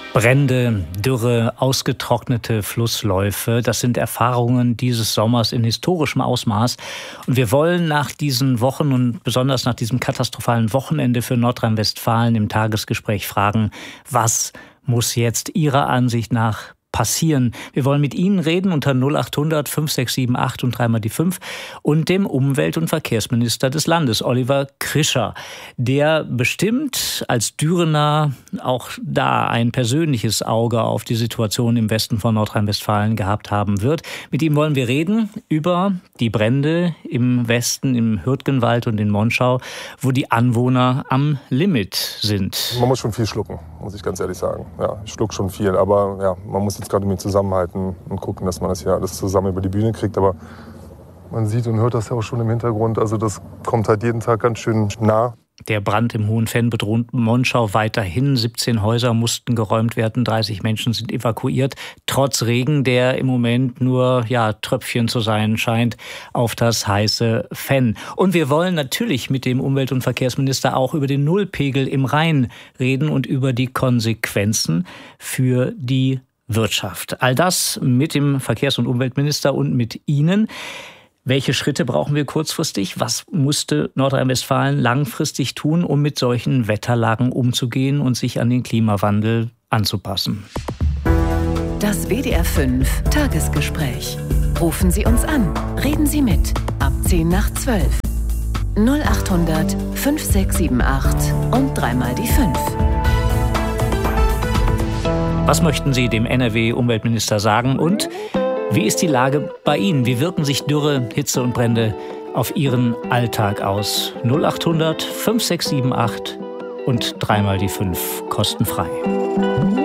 Brände, Dürre, ausgetrocknete Flussläufe, das sind Erfahrungen dieses Sommers in historischem Ausmaß. Und wir wollen nach diesen Wochen und besonders nach diesem katastrophalen Wochenende für Nordrhein-Westfalen im Tagesgespräch fragen, was muss jetzt Ihrer Ansicht nach passieren? Wir wollen mit Ihnen reden unter 0800 5678 und dreimal die 5 und dem Umwelt- und Verkehrsminister des Landes, Oliver Krischer, der bestimmt als Dürener auch da ein persönliches Auge auf die Situation im Westen von Nordrhein-Westfalen gehabt haben wird. Mit ihm wollen wir reden über die Brände im Westen, im Hürtgenwald und in Monschau, wo die Anwohner am Limit sind. Man muss schon viel schlucken, muss ich ganz ehrlich sagen. Ja, ich schluck schon viel, aber ja, man muss jetzt gerade mit zusammenhalten und gucken, dass man das hier alles zusammen über die Bühne kriegt. Aber man sieht und hört das ja auch schon im Hintergrund. Also das kommt halt jeden Tag ganz schön nah. Der Brand im Hohen Venn bedroht Monschau weiterhin. 17 Häuser mussten geräumt werden, 30 Menschen sind evakuiert. Trotz Regen, der im Moment nur Tröpfchen zu sein scheint auf das heiße Venn. Und wir wollen natürlich mit dem Umwelt- und Verkehrsminister auch über den Nullpegel im Rhein reden und über die Konsequenzen für die Wirtschaft. All das mit dem Verkehrs- und Umweltminister und mit Ihnen. Welche Schritte brauchen wir kurzfristig? Was musste Nordrhein-Westfalen langfristig tun, um mit solchen Wetterlagen umzugehen und sich an den Klimawandel anzupassen? Das WDR 5 Tagesgespräch. Rufen Sie uns an. Reden Sie mit. Ab 10 nach 12. 0800 5678 und dreimal die 5. Was möchten Sie dem NRW-Umweltminister sagen? Und wie ist die Lage bei Ihnen? Wie wirken sich Dürre, Hitze und Brände auf Ihren Alltag aus? 0800 5678 und dreimal die 5 kostenfrei.